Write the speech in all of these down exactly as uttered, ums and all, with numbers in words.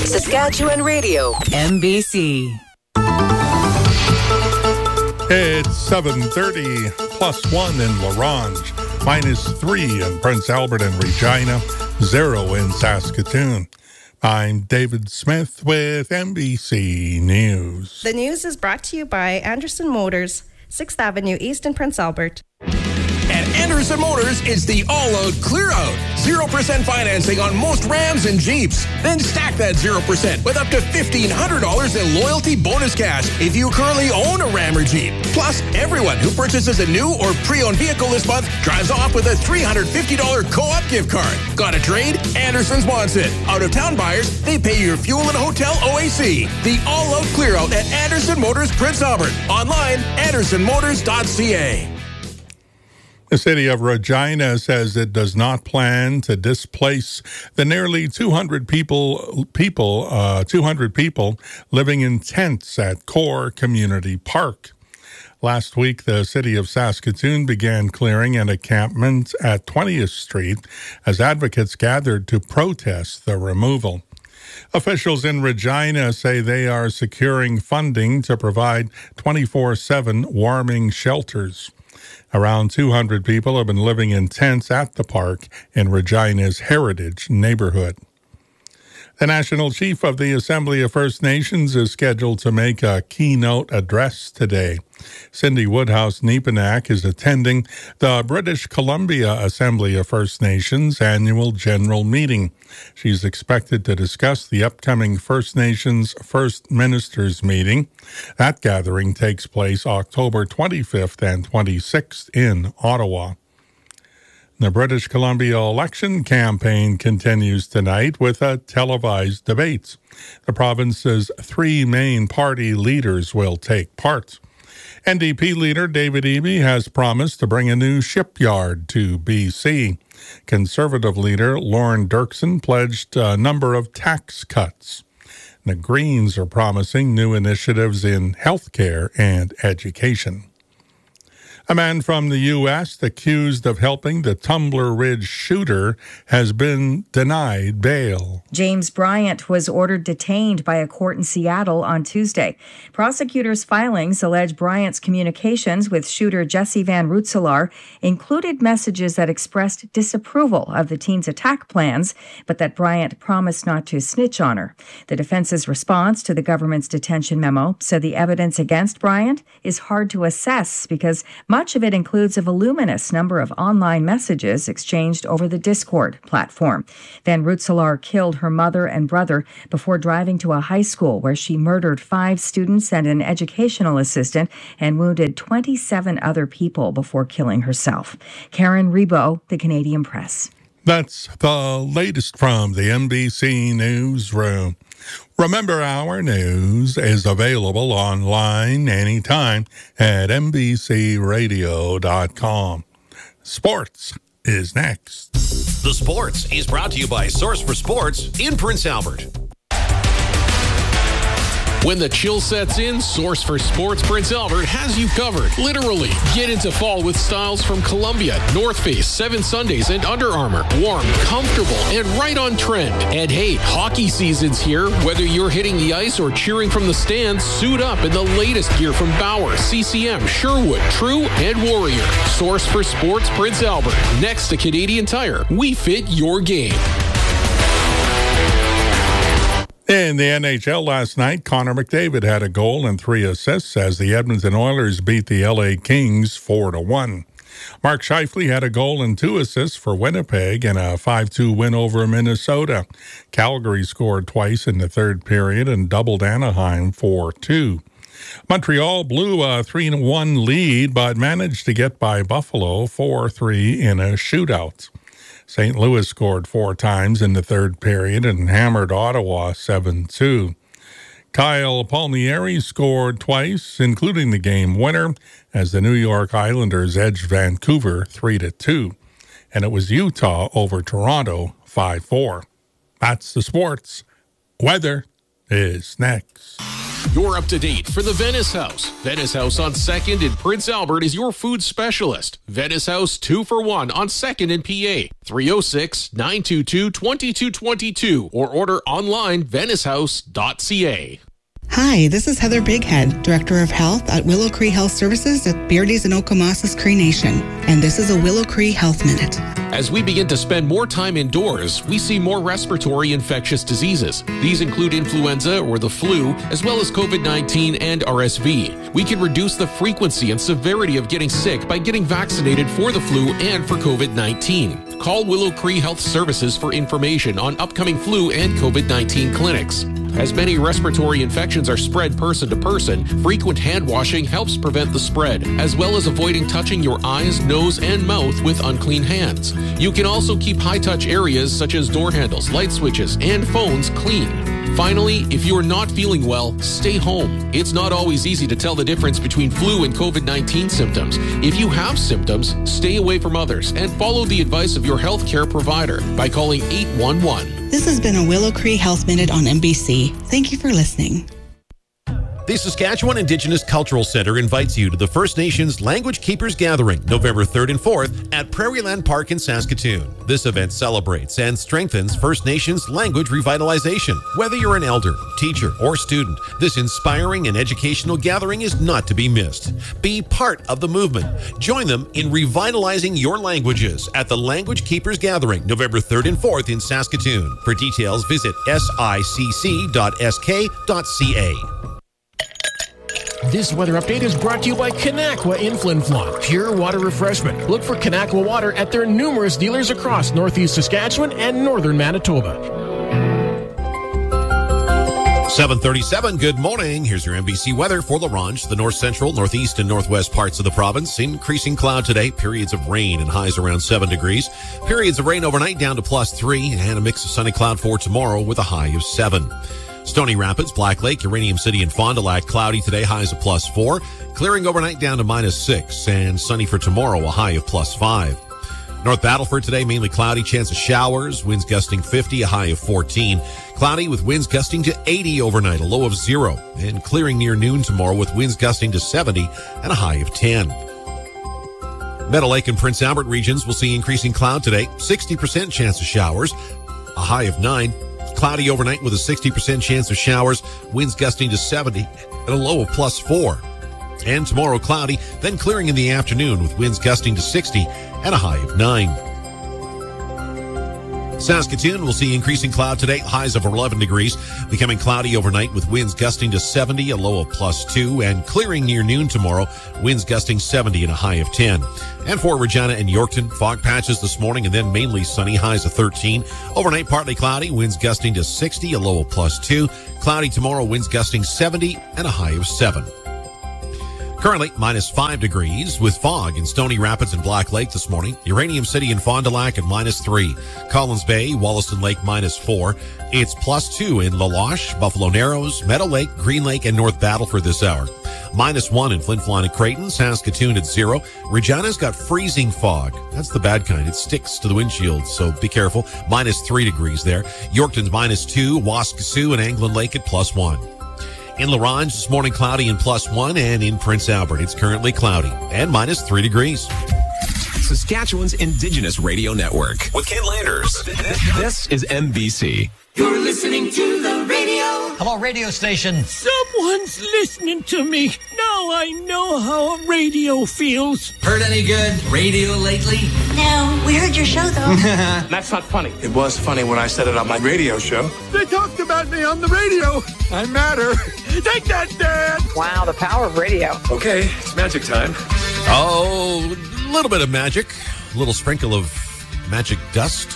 Saskatchewan Radio, M B C. It's seven thirty, plus one in La Ronge, minus three in Prince Albert and Regina, zero in Saskatoon. I'm David Smith with M B C News. The news is brought to you by Anderson Motors, sixth Avenue East in Prince Albert. At Anderson Motors, it's the all-out clear-out. zero percent financing on most Rams and Jeeps. Then stack that zero percent with up to fifteen hundred dollars in loyalty bonus cash if you currently own a Ram or Jeep. Plus, everyone who purchases a new or pre-owned vehicle this month drives off with a three hundred fifty dollars co-op gift card. Got a trade? Anderson's wants it. Out-of-town buyers, they pay your fuel and hotel O A C. The all-out clear-out at Anderson Motors, Prince Albert. Online, anderson motors dot c a. The city of Regina says it does not plan to displace the nearly two hundred people, people, uh, two hundred people living in tents at Core Community Park. Last week, the city of Saskatoon began clearing an encampment at twentieth Street as advocates gathered to protest the removal. Officials in Regina say they are securing funding to provide twenty-four seven warming shelters. Around two hundred people have been living in tents at the park in Regina's Heritage neighborhood. The National Chief of the Assembly of First Nations is scheduled to make a keynote address today. Cindy Woodhouse-Nepenak is attending the British Columbia Assembly of First Nations annual general meeting. She's expected to discuss the upcoming First Nations First Ministers meeting. That gathering takes place October twenty-fifth and twenty-sixth in Ottawa. The British Columbia election campaign continues tonight with a televised debate. The province's three main party leaders will take part. N D P leader David Eby has promised to bring a new shipyard to B C. Conservative leader Lorne Dirksen pledged a number of tax cuts. The Greens are promising new initiatives in healthcare and education. A man from the U S accused of helping the Tumbler Ridge shooter has been denied bail. James Bryant was ordered detained by a court in Seattle on Tuesday. Prosecutors' filings allege Bryant's communications with shooter Jesse Van Rootselaar included messages that expressed disapproval of the teen's attack plans, but that Bryant promised not to snitch on her. The defense's response to the government's detention memo said the evidence against Bryant is hard to assess because much of it includes a voluminous number of online messages exchanged over the Discord platform. Van Rootselaar killed her mother and brother before driving to a high school where she murdered five students and an educational assistant and wounded twenty-seven other people before killing herself. Karen Rebo, The Canadian Press. That's the latest from the M B C Newsroom. Remember, our news is available online anytime at m b c radio dot com. Sports is next. The Sports is brought to you by Source for Sports in Prince Albert. When the chill sets in, Source for Sports Prince Albert has you covered. Literally, get into fall with styles from Columbia, North Face, Seven Sundays, and Under Armour. Warm, comfortable, and right on trend. And hey, hockey season's here. Whether you're hitting the ice or cheering from the stands, suit up in the latest gear from Bauer, C C M, Sherwood, True, and Warrior. Source for Sports Prince Albert. Next to Canadian Tire, we fit your game. In the N H L last night, Connor McDavid had a goal and three assists as the Edmonton Oilers beat the L A Kings four to one. Mark Scheifele had a goal and two assists for Winnipeg in a five two win over Minnesota. Calgary scored twice in the third period and doubled Anaheim four two. Montreal blew a three to one lead but managed to get by Buffalo four three in a shootout. Saint Louis scored four times in the third period and hammered Ottawa seven two. Kyle Palmieri scored twice, including the game winner, as the New York Islanders edged Vancouver three to two. And it was Utah over Toronto five four. That's the sports. Weather is next. You're up to date for the Venice House. Venice House on second in Prince Albert is your food specialist. Venice House two for one on second in P A. three oh six, nine two two, two two two two or order online venice house dot c a. Hi, this is Heather Bighead, Director of Health at Willow Cree Health Services at Beardy's and Okomasas Cree Nation. And this is a Willow Cree Health Minute. As we begin to spend more time indoors, we see more respiratory infectious diseases. These include influenza or the flu, as well as COVID nineteen and R S V. We can reduce the frequency and severity of getting sick by getting vaccinated for the flu and for COVID nineteen. Call Willow Cree Health Services for information on upcoming flu and COVID nineteen clinics. As many respiratory infections are spread person to person, frequent hand washing helps prevent the spread, as well as avoiding touching your eyes, nose, and mouth with unclean hands. You can also keep high-touch areas such as door handles, light switches, and phones clean. Finally, if you are not feeling well, stay home. It's not always easy to tell the difference between flu and COVID nineteen symptoms. If you have symptoms, stay away from others and follow the advice of your healthcare provider by calling eight one one. This has been a Willow Cree Health Minute on N B C. Thank you for listening. The Saskatchewan Indigenous Cultural Centre invites you to the First Nations Language Keepers Gathering, November third and fourth at Prairieland Park in Saskatoon. This event celebrates and strengthens First Nations language revitalization. Whether you're an elder, teacher, or student, this inspiring and educational gathering is not to be missed. Be part of the movement. Join them in revitalizing your languages at the Language Keepers Gathering, November third and fourth in Saskatoon. For details, visit s i c c dot s k dot c a. This weather update is brought to you by Kanakwa in Flin Flon. Pure water refreshment. Look for Kanakwa water at their numerous dealers across northeast Saskatchewan and northern Manitoba. seven thirty-seven, good morning. Here's your N B C weather for La Ronge, the north central, northeast, and northwest parts of the province. Increasing cloud today, periods of rain and highs around seven degrees. Periods of rain overnight down to plus three, and a mix of sunny cloud for tomorrow with a high of seven. Stony Rapids, Black Lake, Uranium City, and Fond du Lac, cloudy today, highs of plus four. Clearing overnight down to minus six, and sunny for tomorrow, a high of plus five. North Battleford today, mainly cloudy, chance of showers, winds gusting fifty, a high of fourteen. Cloudy with winds gusting to eighty overnight, a low of zero. And clearing near noon tomorrow with winds gusting to seventy and a high of ten. Meadow Lake and Prince Albert regions will see increasing cloud today, sixty percent chance of showers, a high of nine. Cloudy overnight with a sixty percent chance of showers, winds gusting to seventy and a low of plus four. And tomorrow cloudy, then clearing in the afternoon with winds gusting to sixty and a high of nine. Saskatoon will see increasing cloud today, highs of eleven degrees, becoming cloudy overnight with winds gusting to seventy, a low of plus two, and clearing near noon tomorrow, winds gusting seventy and a high of ten. And for Regina and Yorkton, fog patches this morning and then mainly sunny, highs of thirteen. Overnight partly cloudy, winds gusting to sixty, a low of plus two. Cloudy tomorrow, winds gusting seventy and a high of seven. Currently, minus five degrees with fog in Stony Rapids and Black Lake this morning. Uranium City and Fond du Lac at minus three. Collins Bay, Wollaston Lake minus four. It's plus two in La Loche, Buffalo Narrows, Meadow Lake, Green Lake, and North Battleford this hour. Minus one in Flin Flon and Creighton, Saskatoon at zero. Regina's got freezing fog. That's the bad kind. It sticks to the windshield, so be careful. Minus three degrees there. Yorkton's minus two, Waskesiu and Anglin Lake at plus one. In La Ronge, this morning cloudy and plus one, and in Prince Albert, it's currently cloudy and minus three degrees. Saskatchewan's Indigenous Radio Network with Ken Landers. This is N B C. You're listening to the radio. Hello, radio station. Someone's listening to me. Now I know how a radio feels. Heard any good radio lately? No, we heard your show, though. That's not funny. It was funny when I said it on my radio show. They talked about me on the radio. I matter. Take that, Dad. Wow, the power of radio. Okay, it's magic time. Oh, a little bit of magic. A little sprinkle of magic dust.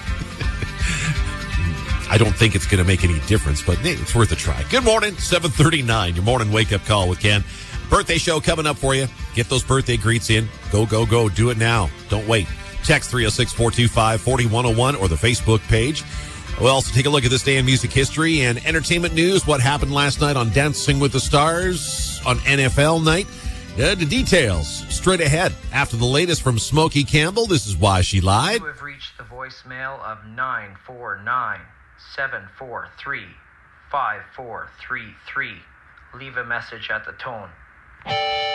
I don't think it's going to make any difference, but hey, it's worth a try. Good morning, seven thirty-nine, your morning wake-up call with Ken. Birthday show coming up for you. Get those birthday greets in. Go, go, go. Do it now. Don't wait. Text three oh six, four two five, four one oh one or the Facebook page. We'll also take a look at this day in music history and entertainment news. What happened last night on Dancing with the Stars on N F L night. Uh, the details straight ahead. After the latest from Smokey Campbell, this is Why She Lied. You have reached the voicemail of nine four nine, seven four three, five four three three. Leave a message at the tone.